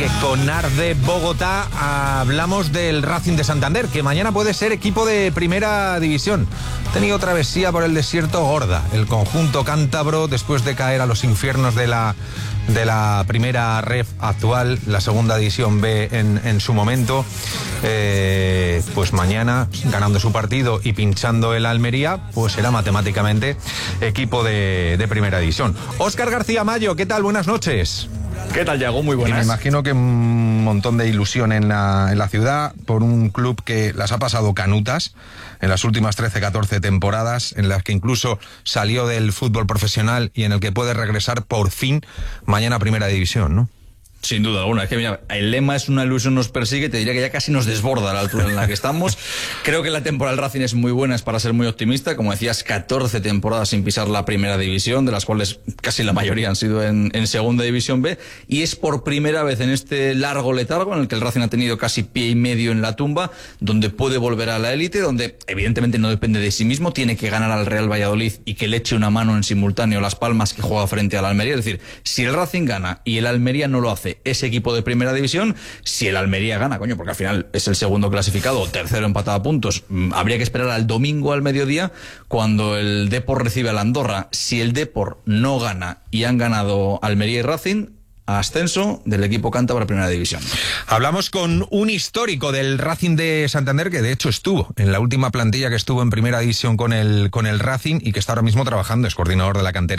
Con Arde Bogotá hablamos del Racing de Santander, que mañana puede ser equipo de primera división. Ha tenido travesía por el desierto gorda el conjunto cántabro después de caer a los infiernos de la primera ref actual, la segunda división B en su momento. Pues mañana, ganando su partido y pinchando el Almería, pues será matemáticamente equipo de primera división. Óscar García Mayo, ¿qué tal? Buenas noches. ¿Qué tal, Yago? Muy buenas. Y me imagino que un montón de ilusión en la ciudad por un club que las ha pasado canutas en las últimas 13-14 temporadas, en las que incluso salió del fútbol profesional y en el que puede regresar por fin mañana a primera división, ¿no? Sin duda alguna. Es que mira, el lema es una ilusión nos persigue, te diría que ya casi nos desborda a la altura en la que estamos. Creo que la temporada del Racing es muy buena, es para ser muy optimista. Como decías, 14 temporadas sin pisar la primera división, de las cuales casi la mayoría han sido en segunda división B, y es por primera vez en este largo letargo en el que el Racing ha tenido casi pie y medio en la tumba, donde puede volver a la élite, donde evidentemente no depende de sí mismo, tiene que ganar al Real Valladolid y que le eche una mano en simultáneo Las Palmas, que juega frente al Almería. Es decir, si el Racing gana y el Almería no lo hace, ese equipo de primera división. Si el Almería gana, coño, porque al final es el segundo clasificado, tercero empatado a puntos, habría que esperar al domingo al mediodía, cuando el Depor recibe al Andorra. Si el Depor no gana y han ganado Almería y Racing, ascenso del equipo cántabro a primera división. Hablamos con un histórico del Racing de Santander, que de hecho estuvo en la última plantilla que estuvo en primera división con el Racing y que está ahora mismo trabajando, es coordinador de la cantera